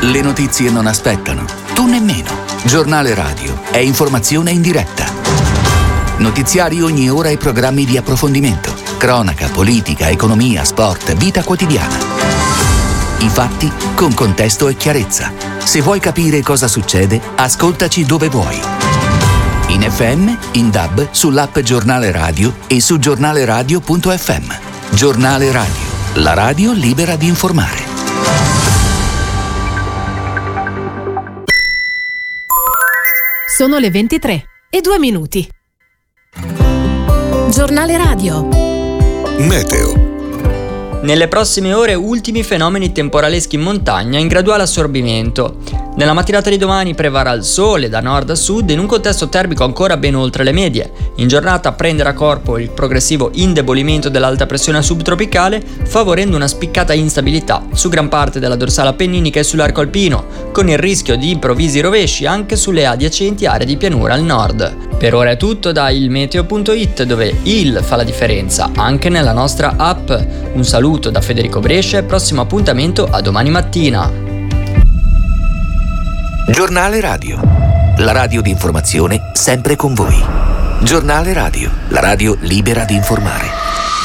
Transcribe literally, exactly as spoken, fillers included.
Le notizie non aspettano, tu nemmeno. Giornale Radio è informazione in diretta. Notiziari ogni ora e programmi di approfondimento. Cronaca, politica, economia, sport, vita quotidiana. I fatti con contesto e chiarezza. Se vuoi capire cosa succede, ascoltaci dove vuoi. In F M, in D A B, sull'app Giornale Radio e su giornaleradio punto effe emme. Giornale Radio, la radio libera di informare. Sono le ventitré e due minuti. Giornale Radio. Meteo. Nelle prossime ore ultimi fenomeni temporaleschi in montagna in graduale assorbimento. Nella mattinata di domani prevarrà il sole da nord a sud in un contesto termico ancora ben oltre le medie. In giornata prenderà corpo il progressivo indebolimento dell'alta pressione subtropicale, favorendo una spiccata instabilità su gran parte della dorsale appenninica e sull'arco alpino, con il rischio di improvvisi rovesci anche sulle adiacenti aree di pianura al nord. Per ora è tutto da ilmeteo punto it, dove il fa la differenza anche nella nostra app. Un saluto da Federico Brescia e prossimo appuntamento a domani mattina. Giornale Radio, la radio di informazione sempre con voi. Giornale Radio, la radio libera di informare.